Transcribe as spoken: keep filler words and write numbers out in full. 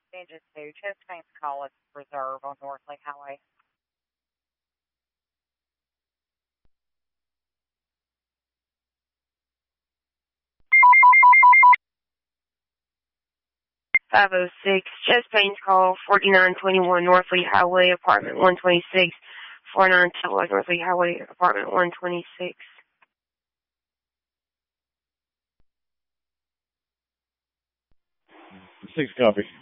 Digit two, Chesapeake's call is reserve on Northley Highway. five oh six, Chesapeake's call, forty-nine twenty-one Northley Highway, apartment one twenty-six, forty-nine Northley Highway, apartment one twenty-six. Six copy.